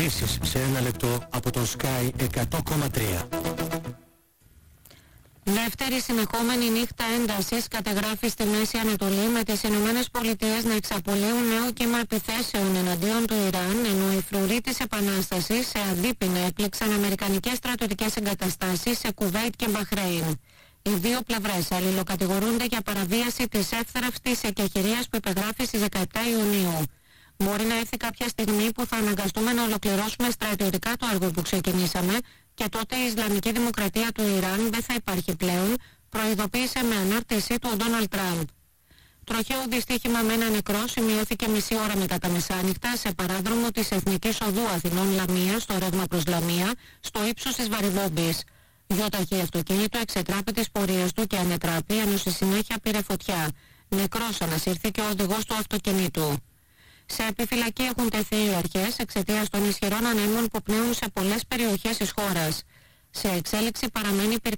Ειδήσεις σε 1 λεπτό από τον Sky 100,3. Δεύτερη συνεχόμενη νύχτα έντασης κατεγράφει στη Μέση Ανατολή, με τις Ηνωμένες Πολιτείες να εξαπολύουν νέο κύμα επιθέσεων εναντίον του Ιράν, ενώ οι φρουροί της Επανάστασης σε αντίπεινα έπληξαν αμερικανικές στρατιωτικές εγκαταστάσεις σε Κουβέιτ και Μπαχρέιν. Οι δύο πλευρές αλληλοκατηγορούνται για παραβίαση της εύθραυστης εκεχηρίας που υπεγράφει στις 17 Ιουνίου. Μπορεί να έρθει κάποια στιγμή που θα αναγκαστούμε να ολοκληρώσουμε στρατιωτικά το έργο που ξεκινήσαμε και τότε η Ισλαμική Δημοκρατία του Ιράν δεν θα υπάρχει πλέον, προειδοποίησε με ανάρτησή του ο Ντόναλντ Τραμπ. Τροχαίο δυστύχημα με ένα νεκρό σημειώθηκε μισή ώρα μετά τα μεσάνυχτα σε παράδρομο της Εθνικής Οδού Αθηνών Λαμία, στο ρεύμα προς Λαμία, στο ύψος της Βαρυβόμπης. Γιοταχή αυτοκίνητο εξετράπη τις πορείες του και ανετράπη, ενώ στη συνέχεια πήρε φωτιά. Νεκρός ανασύρθηκε ο οδηγός του αυτοκινήτου. Σε επιφυλακή έχουν τεθεί οι αρχές εξαιτίας των ισχυρών ανέμων που πνέουν σε πολλές περιοχές της χώρας. Σε εξέλιξη παραμένει